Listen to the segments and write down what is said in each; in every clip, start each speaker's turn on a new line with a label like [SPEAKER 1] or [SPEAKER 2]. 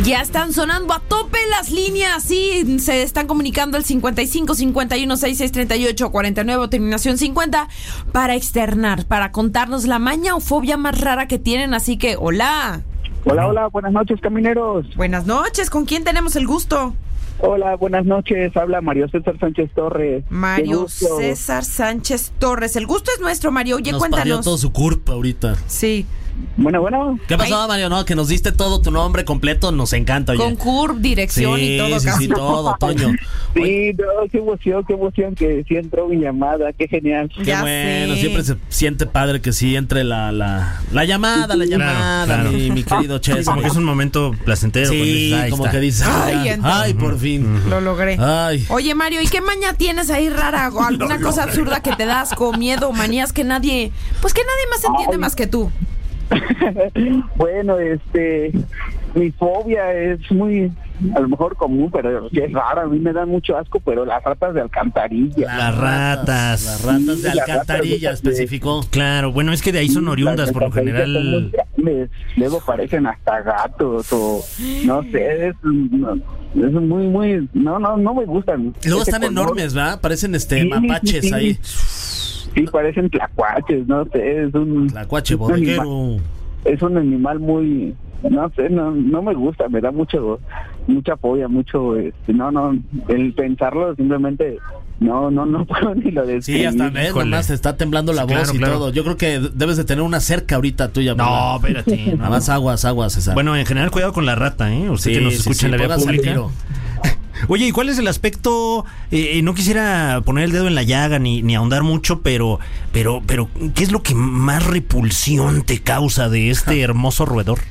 [SPEAKER 1] Ya están sonando a tope las líneas, sí, se están comunicando el 55 51 66 38 49, terminación 50, para externar, para contarnos la maña o fobia más rara que tienen, así que, hola.
[SPEAKER 2] Hola, buenas noches, camineros.
[SPEAKER 1] Buenas noches, ¿con quién tenemos el gusto?
[SPEAKER 2] Hola, buenas noches, habla Mario César Sánchez Torres.
[SPEAKER 1] Mario César Sánchez Torres, el gusto es nuestro, Mario, oye,
[SPEAKER 3] nos
[SPEAKER 1] cuéntanos.
[SPEAKER 3] Nos todo su CURP ahorita.
[SPEAKER 1] Sí.
[SPEAKER 2] Bueno.
[SPEAKER 3] ¿Qué pasó, Mario? No, que nos diste todo tu nombre completo, nos encanta, oye.
[SPEAKER 1] Con CURP, dirección y todo.
[SPEAKER 3] Sí, todo, Toño.
[SPEAKER 2] Sí, no, qué emoción que sí entró mi llamada, qué genial.
[SPEAKER 3] Qué bueno, siempre se siente padre que sí entre la llamada,
[SPEAKER 4] Claro.
[SPEAKER 3] Mi querido Chess.
[SPEAKER 4] Como que es un momento placentero.
[SPEAKER 3] Sí, como que dices, ay, por fin.
[SPEAKER 1] Lo logré.
[SPEAKER 3] Ay.
[SPEAKER 1] Oye, Mario, ¿y qué maña tienes ahí rara? ¿O alguna cosa absurda que te da asco, miedo, manías que nadie más entiende más que tú?
[SPEAKER 2] Bueno, mi fobia es muy, a lo mejor común, pero es rara. A mí me dan mucho asco, pero las ratas de alcantarilla.
[SPEAKER 4] Las ratas
[SPEAKER 3] de alcantarilla, especificó.
[SPEAKER 4] Claro, bueno, es que de ahí son oriundas por lo general.
[SPEAKER 2] Son muy grandes, luego parecen hasta gatos o no sé, es muy, no me gustan.
[SPEAKER 3] Luego están enormes, ¿verdad? Parecen mapaches
[SPEAKER 2] sí.
[SPEAKER 3] ahí.
[SPEAKER 2] Sí, parecen tlacuaches, no sé, es un
[SPEAKER 3] tlacuache bodeguero.
[SPEAKER 2] Es un animal muy, no sé, no me gusta, me da mucha fobia, mucho, el pensarlo simplemente no puedo ni lo decir.
[SPEAKER 3] Sí, hasta ves, nomás te está temblando la voz y todo. Yo creo que debes de tener una cerca ahorita tuya.
[SPEAKER 4] No, espérate.
[SPEAKER 3] Nada más aguas, César.
[SPEAKER 4] Bueno, en general, cuidado con la rata, ¿eh? Usted que nos escucha en la vía pública. Oye, ¿y cuál es el aspecto? No quisiera poner el dedo en la llaga ni ahondar mucho, pero ¿qué es lo que más repulsión te causa de este hermoso roedor?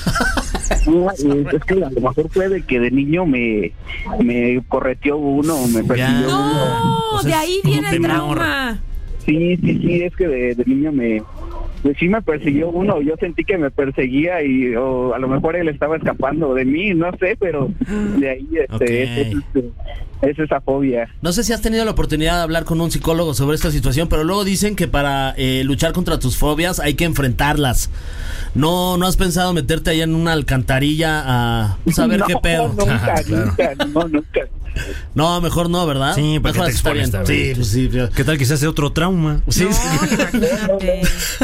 [SPEAKER 2] Es que a lo mejor puede que de niño me correteó uno, me persiguió uno.
[SPEAKER 1] No, de ahí viene el trauma.
[SPEAKER 2] Sí, es que de niño sí me persiguió uno, yo sentí que me perseguía o a lo mejor él estaba escapando de mí, no sé, pero de ahí es esa fobia.
[SPEAKER 3] No sé si has tenido la oportunidad de hablar con un psicólogo sobre esta situación, pero luego dicen que para luchar contra tus fobias hay que enfrentarlas. ¿No has pensado meterte allá en una alcantarilla a saber qué pedo?
[SPEAKER 2] Nunca.
[SPEAKER 3] No, mejor no, ¿verdad?
[SPEAKER 4] Sí, para
[SPEAKER 3] mejor
[SPEAKER 4] que te expones también.
[SPEAKER 3] Sí, pues sí.
[SPEAKER 4] ¿Qué tal que se hace otro trauma?
[SPEAKER 3] Sí,
[SPEAKER 1] Imagínate.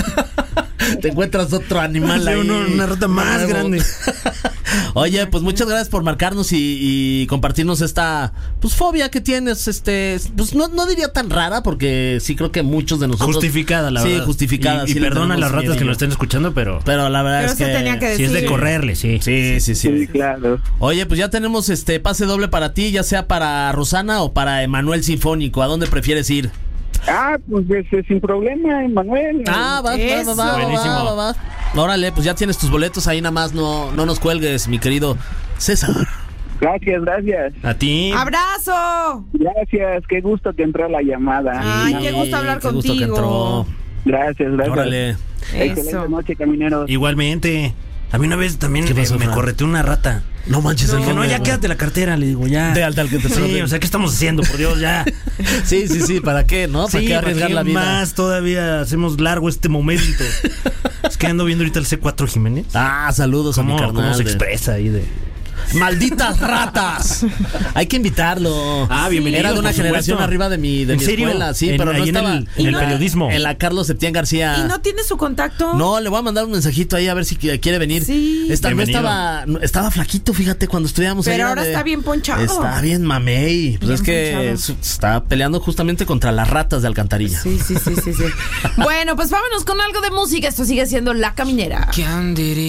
[SPEAKER 3] Te encuentras otro animal ahí.
[SPEAKER 4] Una rata más grande.
[SPEAKER 3] Oye, pues muchas gracias por marcarnos y compartirnos esta fobia que tienes, pues no diría tan rara, porque sí creo que muchos de nosotros
[SPEAKER 4] justificada, la verdad.
[SPEAKER 3] Sí, justificada.
[SPEAKER 4] Y perdona a las ratas que nos estén escuchando, pero
[SPEAKER 3] la verdad es que
[SPEAKER 1] tenía que
[SPEAKER 4] si
[SPEAKER 1] decir.
[SPEAKER 4] es de correrle, sí.
[SPEAKER 2] Sí, claro.
[SPEAKER 3] Oye, pues ya tenemos pase doble para ti, ya sea para Rosana o para Emanuel Sinfónico. ¿A dónde prefieres ir?
[SPEAKER 2] Pues sin problema, Emanuel.
[SPEAKER 3] Va.
[SPEAKER 4] Buenísimo.
[SPEAKER 3] Órale, pues ya tienes tus boletos ahí, nada más no nos cuelgues, mi querido César.
[SPEAKER 2] Gracias.
[SPEAKER 4] A ti.
[SPEAKER 1] ¡Abrazo!
[SPEAKER 2] Gracias, qué gusto que entró la llamada.
[SPEAKER 1] Ay, qué gusto hablar
[SPEAKER 3] qué
[SPEAKER 1] contigo.
[SPEAKER 3] Gusto que entró.
[SPEAKER 2] Gracias.
[SPEAKER 3] Órale.
[SPEAKER 2] Excelente noche, camineros.
[SPEAKER 4] Igualmente. A mí una vez también me correteó una rata.
[SPEAKER 3] No manches.
[SPEAKER 4] Dije, ya quédate la cartera, le digo, ya.
[SPEAKER 3] De alta al que te
[SPEAKER 4] Sí, o sea, ¿qué estamos haciendo? Por Dios, ya.
[SPEAKER 3] Sí, ¿para qué, no? ¿Para qué arriesgar la vida?
[SPEAKER 4] Más todavía hacemos largo este momento. Es que ando viendo ahorita el C4 Jiménez.
[SPEAKER 3] Saludos a mi carnal.
[SPEAKER 4] ¿Cómo se expresa ahí de...
[SPEAKER 3] ¡Malditas ratas! Hay que invitarlo.
[SPEAKER 4] Bienvenido.
[SPEAKER 3] Era de una generación arriba de mi escuela, sí, pero no estaba
[SPEAKER 4] en el periodismo.
[SPEAKER 3] En la Carlos Septién García.
[SPEAKER 1] ¿Y no tiene su contacto?
[SPEAKER 3] No, le voy a mandar un mensajito ahí a ver si quiere venir.
[SPEAKER 1] Sí.
[SPEAKER 3] Estaba flaquito, fíjate, cuando estudiamos.
[SPEAKER 1] Pero ahora está bien ponchado.
[SPEAKER 3] Está bien mamey. Pues bien es que está peleando justamente contra las ratas de alcantarilla.
[SPEAKER 1] Sí. Bueno, pues vámonos con algo de música. Esto sigue siendo La Caminera.
[SPEAKER 5] ¿Quién diría?